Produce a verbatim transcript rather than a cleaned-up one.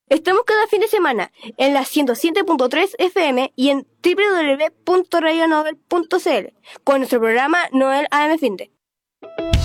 Estamos cada fin de semana en la ciento siete punto tres F M y en doble u doble u doble u punto radio novel punto c l con nuestro programa Noel A M Finde.